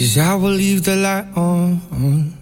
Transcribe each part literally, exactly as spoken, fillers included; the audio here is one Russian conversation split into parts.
'cause I will leave the light on.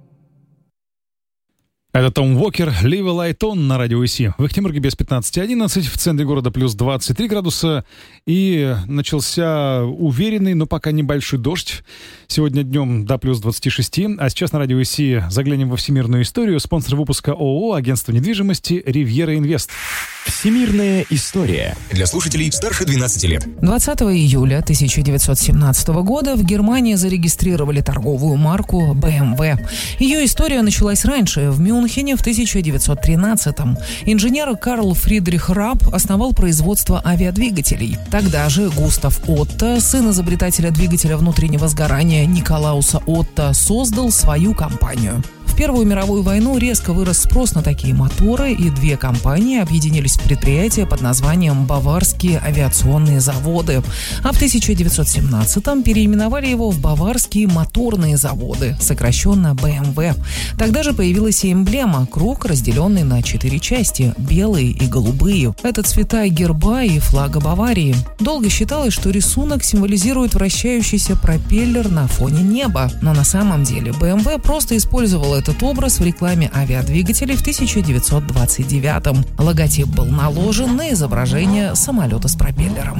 Это Том Уокер, Leave a Light On на радио ИСИ. В Ахтиморге без пятнадцать одиннадцать, в центре города плюс двадцать три градуса. И начался уверенный, но пока небольшой дождь. Сегодня днем до плюс двадцать шесть. А сейчас на радио ИСИ заглянем во всемирную историю. Спонсор выпуска ООО «Агентство недвижимости» «Ривьера Инвест». Всемирная история. Для слушателей старше двенадцати лет. двадцатого июля тысяча девятьсот семнадцатого года в Германии зарегистрировали торговую марку бэ эм вэ. Ее история началась раньше, в Мюнхене в тысяча девятьсот тринадцатом. Инженер Карл Фридрих Раб основал производство авиадвигателей. Тогда же Густав Отто, сын изобретателя двигателя внутреннего сгорания Николауса Отто, создал свою компанию. В Первую мировую войну резко вырос спрос на такие моторы, и две компании объединились в предприятие под названием «Баварские авиационные заводы», а в тысяча девятьсот семнадцатом переименовали его в «Баварские моторные заводы», сокращенно бэ эм вэ. Тогда же появилась и эмблема – круг, разделенный на четыре части – белые и голубые. Это цвета герба и флага Баварии. Долго считалось, что рисунок символизирует вращающийся пропеллер на фоне неба, но на самом деле бэ эм вэ просто использовал этот образ в рекламе авиадвигателей в тысяча девятьсот двадцать девятом. Логотип был наложен на изображение самолета с пропеллером.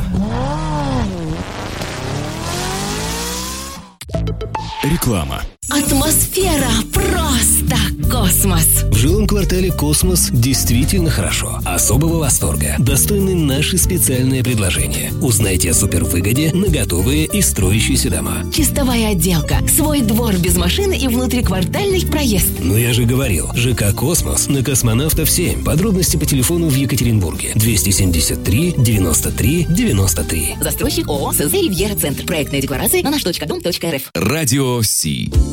Реклама. Атмосфера просто космос. В жилом квартале «Космос» действительно хорошо. Особого восторга достойны наши специальные предложения. Узнайте о супервыгоде на готовые и строящиеся дома. Чистовая отделка, свой двор без машины и внутриквартальный проезд. Ну я же говорил, ЖК «Космос» на Космонавтов семь. Подробности по телефону в Екатеринбурге. двести семьдесят три девяносто три девяносто три. Застройщик ООО СЗ «Ривьера Центр». Проектная декларация на наш точка дом точка эр эф. Радио Си.